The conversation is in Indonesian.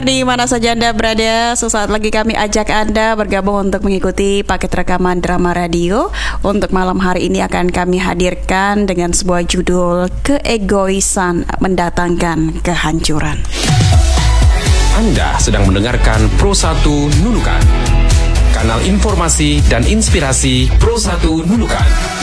Di mana saja Anda berada, sesaat lagi kami ajak Anda bergabung untuk mengikuti paket rekaman drama radio. Untuk malam hari ini akan kami hadirkan dengan sebuah judul Keegoisan Mendatangkan Kehancuran. Anda sedang mendengarkan Pro 1 Nunukan, kanal informasi dan inspirasi Pro 1 Nunukan.